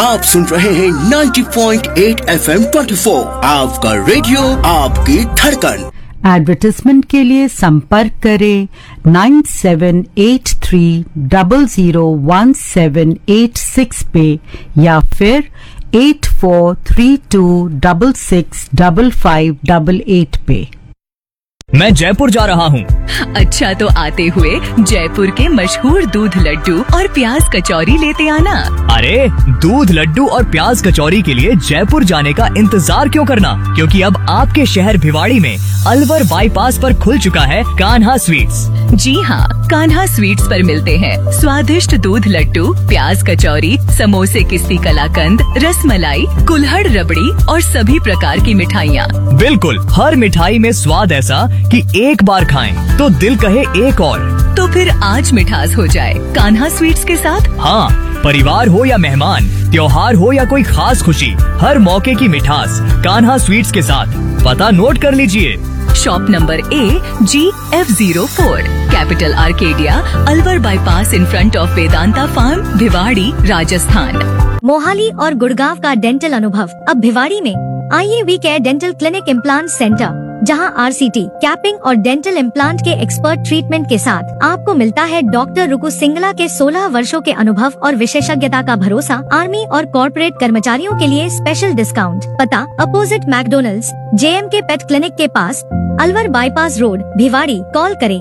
आप सुन रहे हैं 90.8 FM 24, आपका रेडियो आपकी धड़कन। एडवर्टाइजमेंट के लिए संपर्क करें 9783001786 पे या फिर 8432665588 पे। मैं जयपुर जा रहा हूँ। अच्छा, तो आते हुए जयपुर के मशहूर दूध लड्डू और प्याज कचौरी लेते आना। अरे, दूध लड्डू और प्याज कचौरी के लिए जयपुर जाने का इंतजार क्यों करना, क्योंकि अब आपके शहर भिवाड़ी में अलवर बाईपास पर खुल चुका है कान्हा स्वीट्स। जी हाँ, कान्हा स्वीट्स पर मिलते हैं स्वादिष्ट दूध लड्डू, प्याज कचौरी, समोसे, किस्ती कलाकंद, रसमलाई, कुल्हड़ रबड़ी और सभी प्रकार की मिठाइयाँ। बिल्कुल, हर मिठाई में स्वाद ऐसा कि एक बार खाएं तो दिल कहे एक और। तो फिर आज मिठास हो जाए कान्हा स्वीट्स के साथ। हाँ, परिवार हो या मेहमान, त्योहार हो या कोई खास खुशी, हर मौके की मिठास कान्हा स्वीट्स के साथ। पता नोट कर लीजिए। Shop number AGF04, capital Arcadia, Alwar bypass in front of Vedanta farm, Bhiwadi, Rajasthan. Mohali और गुड़गांव का डेंटल अनुभव अब भिवाड़ी में। आइए we care dental clinic implant centre, जहां RCT, कैपिंग और डेंटल इम्प्लांट के एक्सपर्ट ट्रीटमेंट के साथ आपको मिलता है डॉक्टर रुकु सिंगला के 16 वर्षों के अनुभव और विशेषज्ञता का भरोसा। आर्मी और कॉर्पोरेट कर्मचारियों के लिए स्पेशल डिस्काउंट। पता opposite McDonald's, JMK pet clinic के पास, Alwar bypass road, Bhiwadi. Call करें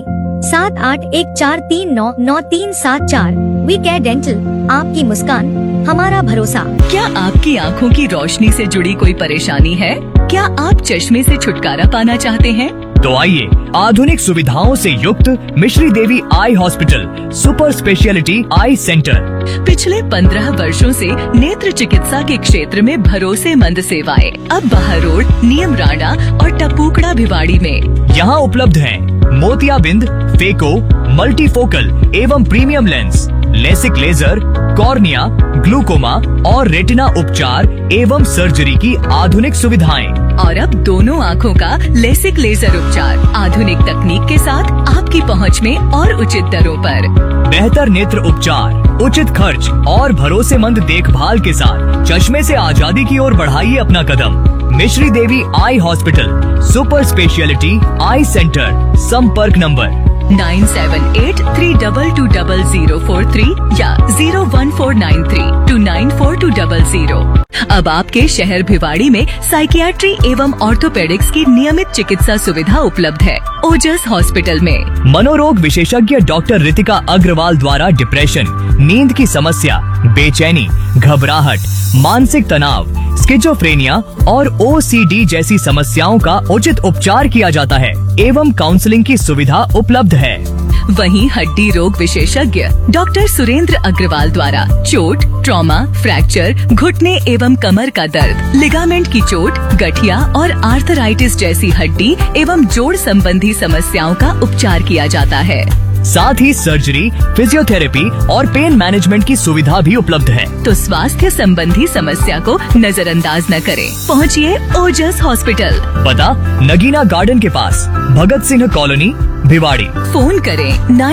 7814399374। वी केयर डेंटल, आपकी मुस्कान हमारा भरोसा। क्या आपकी आँखों की रोशनी से जुड़ी कोई परेशानी है? क्या आप चश्मे से छुटकारा पाना चाहते हैं? तो आइए, आधुनिक सुविधाओं से युक्त मिश्री देवी आई हॉस्पिटल सुपर स्पेशलिटी आई सेंटर। पिछले 15 वर्षों से नेत्र चिकित्सा के क्षेत्र में भरोसेमंद सेवाएं। अब बाहर रोड, नियम राणा और टपूकड़ा भिवाड़ी में। यहाँ उपलब्ध हैं मोतियाबिंद, फेको, मल्टीफोकल एवं premium lens, LASIK laser, cornea, glaucoma और रेटिना उपचार एवं सर्जरी की आधुनिक सुविधाएं। और अब दोनों आँखों का लेसिक लेजर उपचार आधुनिक तकनीक के साथ आपकी पहुँच में और उचित दरों पर। बेहतर नेत्र उपचार, उचित खर्च और भरोसेमंद देखभाल के साथ चश्मे से आजादी की ओर बढ़ाइए अपना कदम। मिश्री देवी आई हॉस्पिटल सुपर स्पेशलिटी आई सेंटर। संपर्क नंबर 9783220043 या 01493294200। अब आपके शहर भिवाड़ी में साइकियाट्री एवं ऑर्थोपेडिक्स की नियमित चिकित्सा सुविधा उपलब्ध है। ओजस हॉस्पिटल में मनोरोग विशेषज्ञ डॉक्टर रितिका अग्रवाल द्वारा डिप्रेशन, नींद की समस्या, बेचैनी, घबराहट, मानसिक तनाव, स्किज़ोफ्रेनिया और OCD जैसी समस्याओं का उचित उपचार किया जाता है एवं काउंसलिंग की सुविधा उपलब्ध है। वहीं हड्डी रोग विशेषज्ञ डॉक्टर सुरेंद्र अग्रवाल द्वारा चोट, ट्रॉमा, फ्रैक्चर, घुटने एवं कमर का दर्द, लिगामेंट की चोट, गठिया और आर्थराइटिस जैसी हड्डी एवं जोड़ संबंधी समस्याओं का उपचार किया जाता है। साथ ही सर्जरी, फिजियोथेरेपी और पेन मैनेजमेंट की सुविधा भी उपलब्ध है। तो स्वास्थ्य संबंधी समस्या को नजरअंदाज न करें, पहुँचिए ओजस हॉस्पिटल। पता नगीना गार्डन के पास, भगत सिंह कॉलोनी, भिवाड़ी। फोन करें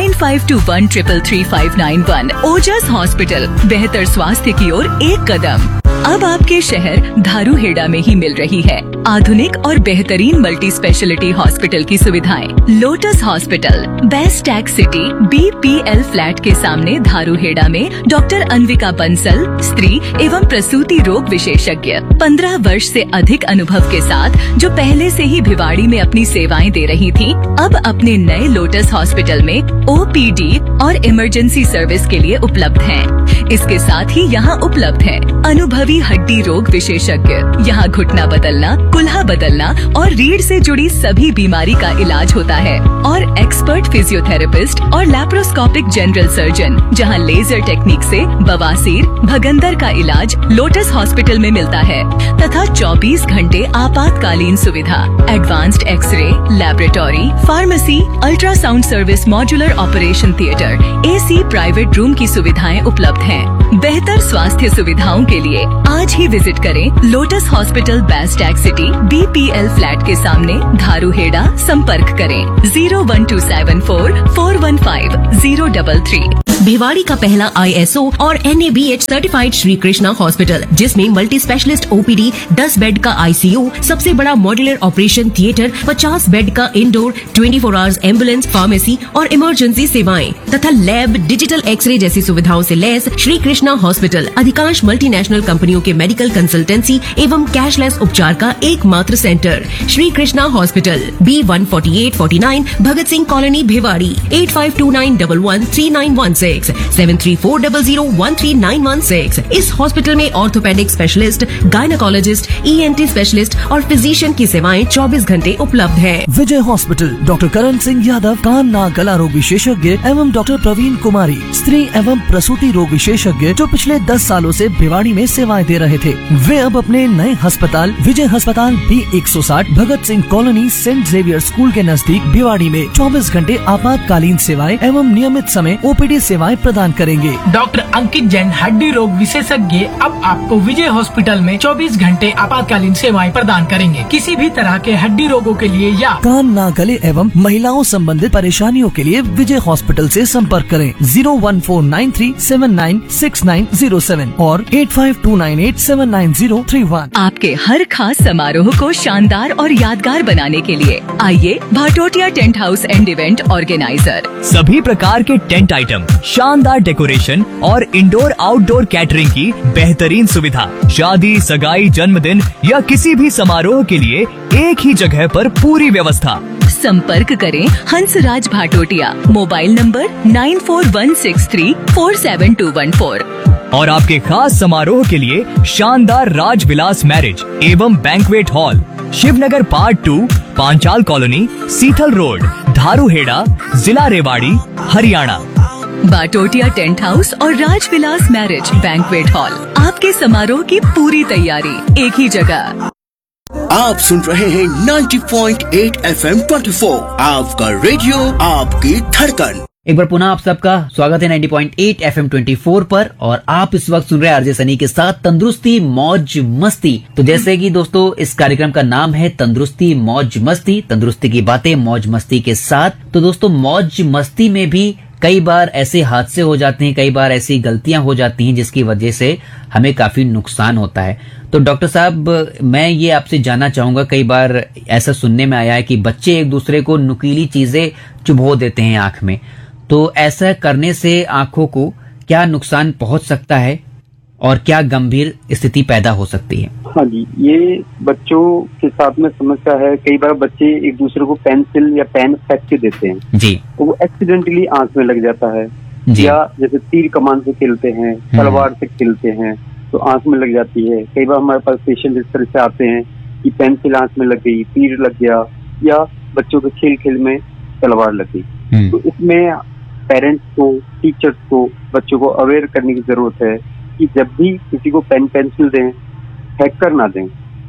9521333591। ओजस हॉस्पिटल, बेहतर स्वास्थ्य की ओर एक कदम। अब आपके शहर धारूहेड़ा में ही मिल रही है आधुनिक और बेहतरीन मल्टी स्पेशलिटी हॉस्पिटल की सुविधाएं। Lotus hospital, best tax city, BPL flat के सामने धारूहेड़ा में डॉक्टर अन्विका बंसल, स्त्री एवं प्रसूति रोग विशेषज्ञ, 15 वर्ष से अधिक अनुभव के साथ, जो पहले से ही भिवाड़ी में अपनी सेवाएं दे रही थी, अब अपने नए लोटस हॉस्पिटल में OPD और इमरजेंसी सर्विस के लिए उपलब्ध हैं। इसके साथ ही यहाँ उपलब्ध है अनुभवी हड्डी रोग विशेषज्ञ। यहाँ घुटना बदलना, कुल्हा बदलना और रीढ़ से जुड़ी सभी बीमारी का इलाज होता है। और एक्सपर्ट फिजियोथेरेपिस्ट और लैप्रोस्कोपिक जनरल सर्जन, जहाँ लेजर टेक्निक से बवासीर, भगंदर का इलाज लोटस हॉस्पिटल में मिलता है। तथा 24 घंटे आपातकालीन सुविधा, advanced x ray, laboratory, pharmacy, ultrasound service, modular operation theatre, AC private room की सुविधाएं उपलब्ध हैं। बेहतर स्वास्थ्य सुविधाओं के लिए आज ही विजिट करें lotus hospital बैस्टैग city BPL flat के सामने धारूहेड़ा। संपर्क करें 01274 415 033। भिवाड़ी का पहला ISO और NABH certified Shri Krishna hospital, जिसमें मल्टी स्पेशलिस्ट OPD, 10 बेड का ICU, सबसे बड़ा मॉड्यूलर ऑपरेशन थिएटर, 50 बेड का इंडोर, 24 आवर्स एम्बुलेंस, फार्मेसी और इमरजेंसी सेवाएं तथा लैब, डिजिटल एक्सरे जैसी सुविधाओं से लैस श्री कृष्णा हॉस्पिटल अधिकांश मल्टीनेशनल कंपनियों के मेडिकल कंसल्टेंसी एवं कैशलेस उपचार का एकमात्र centre. Shri Krishna hospital, B14849 Bhagat Singh colony, Bhiwadi. 8529113916 7340013916। इस हॉस्पिटल में orthopaedic specialist, gynaecologist, ENT specialist और फिजिशियन की सेवाएं 24 घंटे उपलब्ध है। विजय हॉस्पिटल, डॉक्टर करण सिंह यादव, कान नाक गला रोग विशेषज्ञ एवं डॉक्टर प्रवीण कुमारी, स्त्री एवं प्रसूति रोग विशेषज्ञ, जो पिछले 10 सालों से भिवाड़ी में सेवाएं दे रहे थे। वे अब अपने नए अस्पताल विजय अस्पताल B160 Bhagat Singh colony, Saint Xavier school के नजदीक भिवाड़ी में 24 घंटे आपातकालीन सेवाएं एवं नियमित समय OPD सेवाएं प्रदान करेंगे। डॉक्टर अंकित जैन, हड्डी रोग विशेषज्ञ, अब आपको विजय हॉस्पिटल में 24 घंटे आपातकालीन सेवाएं प्रदान करेंगे। किसी भी तरह के हड्डी रोगों के लिए या कान नाक गले एवं महिलाओं संबंधित परेशानियों के लिए विजय हॉस्पिटल से संपर्क करें 01493796907 और 8529879031। आपके हर खास समारोह को शानदार और यादगार बनाने के लिए आइए Bhatotia tent house and event organiser. सभी प्रकार के टेंट आइटम, शानदार डेकोरेशन और इंडोर आउटडोर कैटरिंग की बेहतरीन सुविधा। शादी, सगाई, जन्मदिन या किसी भी समारोह के लिए एक ही जगह पर पूरी व्यवस्था। संपर्क करें हंसराज भाटोटिया, मोबाइल नंबर 9416347214। और आपके खास समारोह के लिए शानदार राजविलास मैरिज एवं banquet hall, Shivnagar part 2, Panchal colony, Sithal road, Dharuhera, जिला रेवाड़ी, हरियाणा। भाटोटिया टेंट हाउस और राजविलास मैरिज बैंक्वेट हॉल, आपके समारोह की पूरी तैयारी एक ही जगह। आप सुन रहे हैं 90.8 FM 24, आपका रेडियो, आपकी धड़कन। एक बार पुनः आप सबका स्वागत है 90.8 FM 24 पर, और आप इस वक्त सुन रहे हैं आरजे सनी के साथ तंदुरुस्ती मौज मस्ती। तो जैसे कि दोस्तों इस कार्यक्रम का नाम है तंदुरुस्ती मौज मस्ती, तंदुरुस्ती की बातें मौज मस्ती के साथ। तो दोस्तों मौज मस्ती में भी कई बार ऐसे हादसे हो जाते हैं, कई बार ऐसी गलतियां हो जाती हैं जिसकी वजह से हमें काफी नुकसान होता है। तो डॉक्टर साहब, मैं ये आपसे जानना चाहूंगा, कई बार ऐसा सुनने में आया है कि बच्चे एक दूसरे को नुकीली चीजें चुभो देते हैं आंख में, तो ऐसा करने से आंखों को क्या नुकसान पहुंच सकता है और क्या गंभीर स्थिति पैदा हो सकती है? हाँ जी, ये बच्चों के साथ में समस्या है। कई बार बच्चे एक दूसरे को पेंसिल या पेन फेंक के देते हैं जी, तो वो एक्सीडेंटली आंख में लग जाता है जी। या जैसे तीर कमान से खेलते हैं, तलवार से खेलते हैं तो आंख में लग जाती है। कई बार हमारे पास पेशेंट इस तरह से आते हैं कि पेंसिल आंख में लग गई, तीर लग गया, या बच्चों के खेल खेल में तलवार लग गई। तो इसमें पेरेंट्स को, टीचर्स को, बच्चों को अवेयर करने की जरूरत है कि जब भी किसी को पेन पेंसिल दें, फेंक कर ना दें,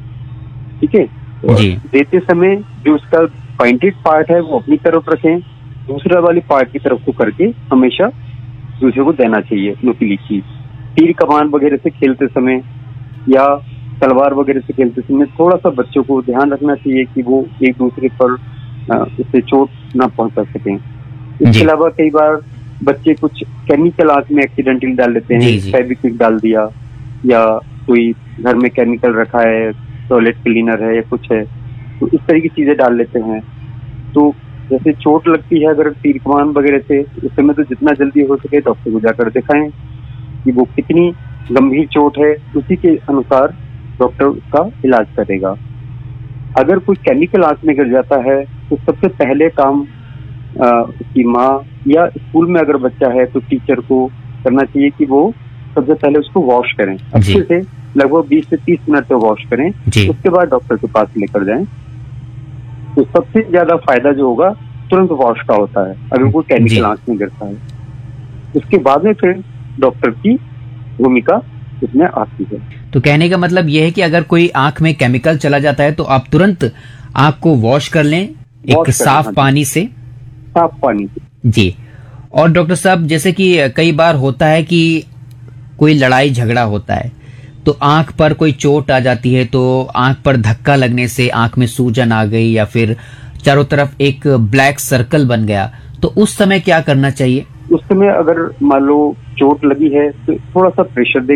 ठीक है। देते समय जो उसका पॉइंटेड पार्ट है वो अपनी तरफ रखें, दूसरा वाली पार्ट की तरफ को करके हमेशा दूसरे को देना चाहिए नुकीली चीज। तीर कमान वगैरह से खेलते समय या तलवार वगैरह से खेलते समय थोड़ा सा बच्चों को ध्यान रखना चाहिए कि वो एक दूसरे पर उससे चोट ना पहुंचा सकें। इसके अलावा कई बार बच्चे कुछ केमिकल आंख में एक्सीडेंटली डाल लेते हैं, फेविक्विक डाल दिया, या कोई घर में केमिकल रखा है, टॉयलेट क्लीनर है या कुछ है, तो इस तरह की चीजें डाल लेते हैं। तो जैसे चोट लगती है अगर तीर कमान वगैरह से, उस समय तो जितना जल्दी हो सके डॉक्टर को जाकर दिखाएं कि वो कितनी गंभीर चोट है, उसी के अनुसार डॉक्टर उसका इलाज करेगा। अगर कोई केमिकल आंख में गिर जाता है तो सबसे पहले काम उसकी माँ, या स्कूल में अगर बच्चा है तो टीचर को करना चाहिए कि वो सबसे पहले उसको वॉश करें अच्छे से, लगभग 20 से 30 मिनट तक वॉश करें, उसके बाद डॉक्टर के पास लेकर जाएं। तो सबसे ज्यादा फायदा जो होगा तुरंत वॉश का होता है अगर कोई केमिकल आंख में गिरता है। उसके बाद में फिर डॉक्टर की भूमिका इसमें आती है। तो कहने का मतलब यह है कि अगर कोई आंख में केमिकल चला जाता है तो आप तुरंत आंख को वॉश कर लें एक साफ पानी से, साफ पानी से। जी। और डॉक्टर साहब, जैसे कि कई बार होता है कि कोई लड़ाई झगड़ा होता है तो आंख पर कोई चोट आ जाती है, तो आंख पर धक्का लगने से आंख में सूजन आ गई या फिर चारों तरफ एक ब्लैक सर्कल बन गया, तो उस समय क्या करना चाहिए? उस समय अगर मान लो चोट लगी है तो थोड़ा सा प्रेशर